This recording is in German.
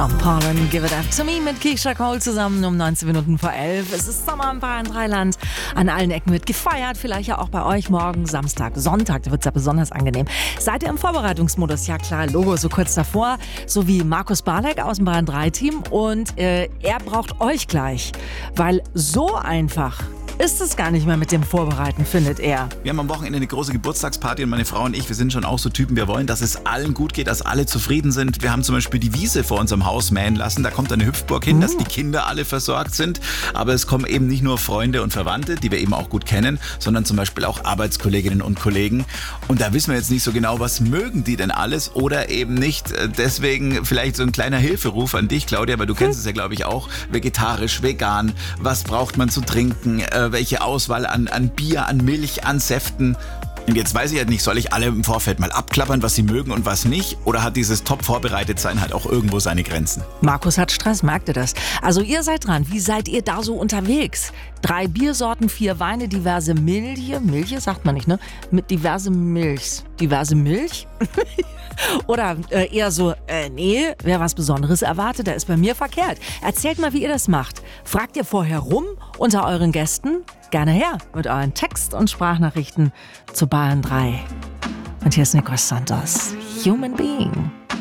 Pollen, Give It Up To Me mit Keisha Cole zusammen um 19 Minuten vor 11. Es ist Sommer im Bayern Dreiland. An allen Ecken wird gefeiert, vielleicht ja auch bei euch morgen, Samstag, Sonntag. Da wird es ja besonders angenehm. Seid ihr im Vorbereitungsmodus? Ja klar, Logo so kurz davor. So wie Markus Barleck aus dem Bayern 3-Team. Und er braucht euch gleich, weil so einfach ist es gar nicht mehr mit dem Vorbereiten, findet er. Wir haben am Wochenende eine große Geburtstagsparty und meine Frau und ich, wir sind schon auch so Typen, wir wollen, dass es allen gut geht, dass alle zufrieden sind. Wir haben zum Beispiel die Wiese vor unserem Haus mähen lassen, da kommt eine Hüpfburg hin, dass die Kinder alle versorgt sind. Aber es kommen eben nicht nur Freunde und Verwandte, die wir eben auch gut kennen, sondern zum Beispiel auch Arbeitskolleginnen und Kollegen. Und da wissen wir jetzt nicht so genau, was mögen die denn alles oder eben nicht. Deswegen vielleicht so ein kleiner Hilferuf an dich, Claudia, weil du kennst es ja, glaube ich, auch. Vegetarisch, vegan, was braucht man zu trinken, welche Auswahl an Bier, an Milch, an Säften. Und jetzt weiß ich halt nicht, soll ich alle im Vorfeld mal abklappern, was sie mögen und was nicht? Oder hat dieses Top-Vorbereitet-Sein halt auch irgendwo seine Grenzen? Markus hat Stress, merkt ihr das? Also ihr seid dran. Wie seid ihr da so unterwegs? 3 Biersorten, 4 Weine, diverse Milche sagt man nicht, ne? Mit diverse Milchs. Diverse Milch? Oder eher so, nee, wer was Besonderes erwartet, der ist bei mir verkehrt. Erzählt mal, wie ihr das macht. Fragt ihr vorher rum unter euren Gästen? Gerne her mit euren Text- und Sprachnachrichten zu Bayern 3. Und hier ist Nikos Santos, Human Being.